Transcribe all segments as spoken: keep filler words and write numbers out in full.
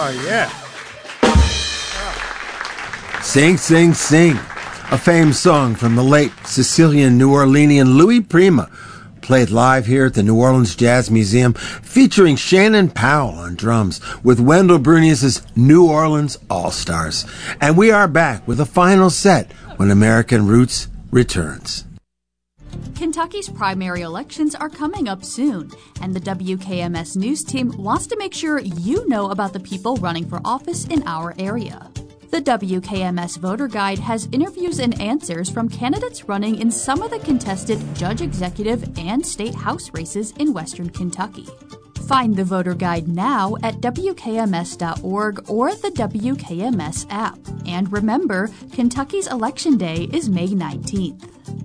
Oh, yeah. Sing, Sing, Sing, a famed song from the late Sicilian New Orleanian Louis Prima, played live here at the New Orleans Jazz Museum, featuring Shannon Powell on drums with Wendell Brunious' New Orleans All-Stars. And we are back with a final set when American Roots returns. Kentucky's primary elections are coming up soon, and the W K M S News team wants to make sure you know about the people running for office in our area. The W K M S Voter Guide has interviews and answers from candidates running in some of the contested judge executive and state house races in western Kentucky. Find the Voter Guide now at W K M S dot org or the W K M S app. And remember, Kentucky's Election Day is May nineteenth.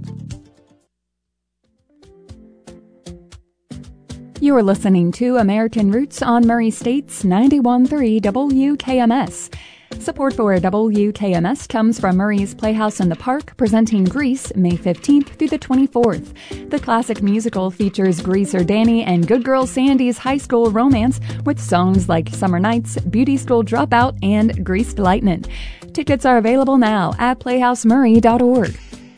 You are listening to American Roots on Murray State's ninety-one point three W K M S. Support for W K M S comes from Murray's Playhouse in the Park, presenting Grease May fifteenth through the twenty-fourth. The classic musical features Greaser Danny and Good Girl Sandy's high school romance with songs like Summer Nights, Beauty School Dropout, and Greased Lightnin'. Tickets are available now at playhouse murray dot org.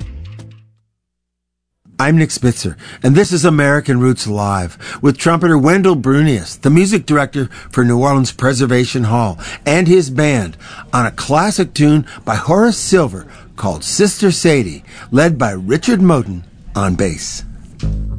I'm Nick Spitzer, and this is American Roots Live, with trumpeter Wendell Brunious, the music director for New Orleans Preservation Hall, and his band, on a classic tune by Horace Silver called Sister Sadie, led by Richard Moten on bass.